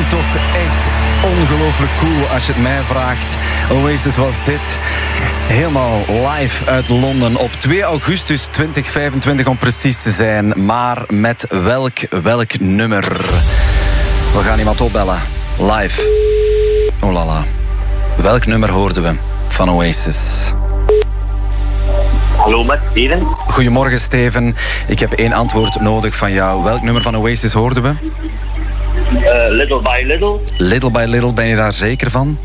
klonk toch echt ongelooflijk cool als je het mij vraagt. Oasis was dit. Helemaal live uit Londen op 2 augustus 2025 om precies te zijn. Maar met welk nummer? We gaan iemand opbellen. Live. Oh lala. Welk nummer hoorden we van Oasis? Hallo, met Steven. Goedemorgen, Steven. Ik heb 1 antwoord nodig van jou. Welk nummer van Oasis hoorden we? Little by Little. Little by Little, ben je daar zeker van?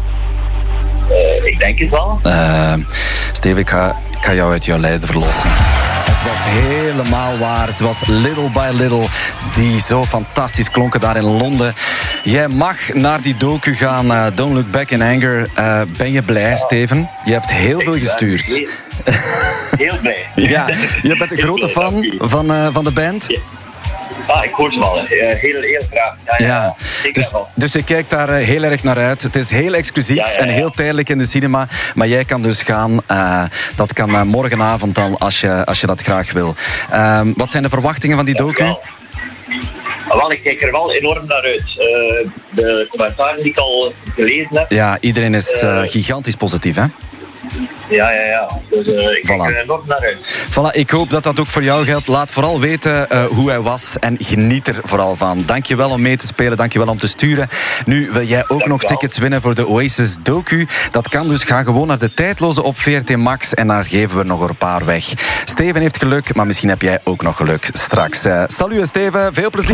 Ik denk het wel. Steven, ik ga jou uit jouw lijden verlossen. Het was helemaal waar. Het was Little by Little die zo fantastisch klonken daar in Londen. Jij mag naar die docu gaan. Don't Look Back in Anger. Ben je blij, Steven? Je hebt heel veel gestuurd. Heel blij. Ja, je bent een grote fan van de band? Ja. Ah, ik hoor ze wel. Heel graag. Ja. Dus je kijkt daar heel erg naar uit. Het is heel exclusief en heel tijdelijk in de cinema. Maar jij kan dus gaan. Dat kan morgenavond dan, als je dat graag wil. Wat zijn de verwachtingen van die docu? Wel, ik kijk er wel enorm naar uit. De commentaren die ik al gelezen heb. Ja, iedereen is gigantisch positief, hè? Ja. Dus ik kijk er enorm naar uit. Voilà, ik hoop dat dat ook voor jou geldt. Laat vooral weten hoe hij was en geniet er vooral van. Dankjewel om mee te spelen, dankjewel om te sturen. Nu wil jij ook nog tickets winnen voor de Oasis docu. Dat kan dus. Ga gewoon naar de Tijdloze op VRT Max en daar geven we nog een paar weg. Steven heeft geluk, maar misschien heb jij ook nog geluk straks. Salut Steven, veel plezier.